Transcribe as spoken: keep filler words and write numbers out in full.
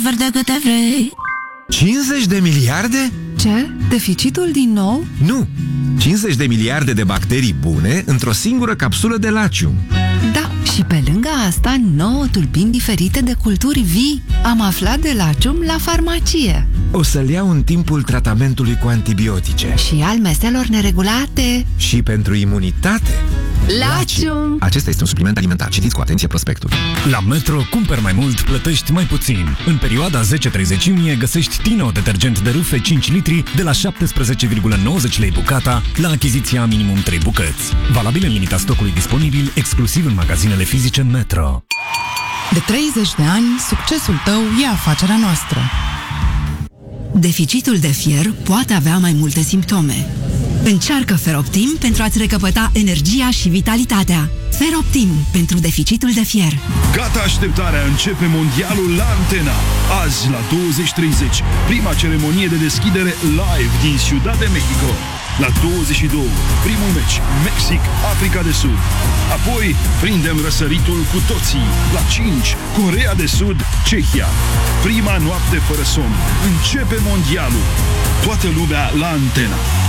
adevăr de câte vrei. cincizeci de miliarde? Ce? Deficitul din nou? Nu! cincizeci de miliarde de bacterii bune într-o singură capsulă de Latium. Da, și pe lângă asta nouă tulpini diferite de culturi vii. Am aflat de Latium la farmacie. O să-l iau în timpul tratamentului cu antibiotice. Și al meselor neregulate. Și pentru imunitate. Latium! Acesta este un supliment alimentar. Citiți cu atenție prospectul. La Metro, cumperi mai mult, plătești mai puțin. În perioada zece treizeci iunie găsești Tino detergent de rufe cinci litri de la șaptesprezece virgulă nouăzeci lei bucata la achiziția minimum trei bucăți. Valabil în limita stocului disponibil, exclusiv în magazinele fizice Metro. De treizeci de ani, succesul tău e afacerea noastră. Deficitul de fier poate avea mai multe simptome. Încearcă Feroptim pentru a-ți recăpăta energia și vitalitatea. Feroptim pentru deficitul de fier. Gata așteptarea, începe mondialul la Antena. Azi la douăzeci treizeci, prima ceremonie de deschidere live din Ciudad de Mexico. La douăzeci și două, primul meci, Mexic, Africa de Sud. Apoi, prindem răsăritul cu toții. La cinci, Coreea de Sud, Cehia. Prima noapte fără somn. Începe mondialul. Toată lumea la Antena.